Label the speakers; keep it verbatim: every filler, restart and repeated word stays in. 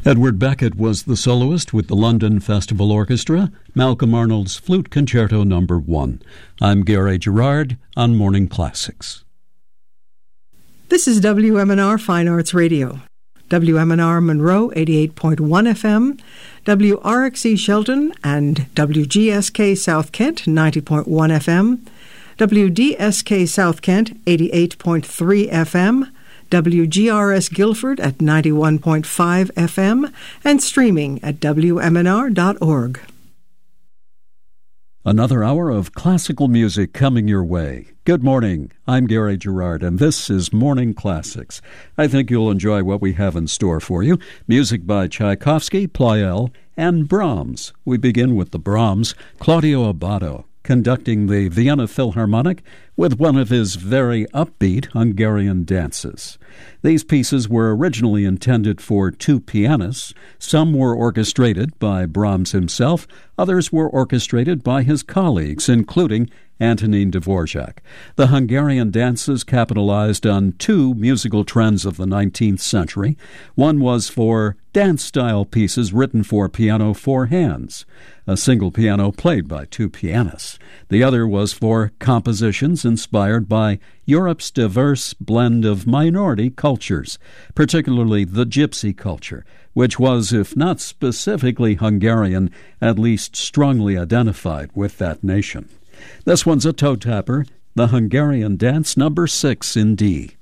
Speaker 1: Edward Beckett was the soloist with the London Festival Orchestra, Malcolm Arnold's Flute Concerto Number One. I'm Gary Gerard on Morning Classics.
Speaker 2: This is W M N R Fine Arts Radio. W M N R Monroe, eighty-eight point one F M, W R X E Shelton and W G S K South Kent, ninety point one F M, W D S K South Kent, eighty-eight point three F M, W G R S Guilford at ninety-one point five F M, and streaming at W M N R dot org.
Speaker 1: Another hour of classical music coming your way. Good morning. I'm Gary Gerard, and this is Morning Classics. I think you'll enjoy what we have in store for you. Music by Tchaikovsky, Pleyel, and Brahms. We begin with the Brahms, Claudio Abbado, conducting the Vienna Philharmonic with one of his very upbeat Hungarian dances. These pieces were originally intended for two pianists. Some were orchestrated by Brahms himself. Others were orchestrated by his colleagues, including Antonin Dvorak. The Hungarian dances capitalized on two musical trends of the nineteenth century. One was for dance-style pieces written for piano four hands, a single piano played by two pianists. The other was for compositions inspired by Europe's diverse blend of minority cultures, particularly the Gypsy culture, which was, if not specifically Hungarian, at least strongly identified with that nation. This one's a toe tapper, the Hungarian Dance Number Six in D.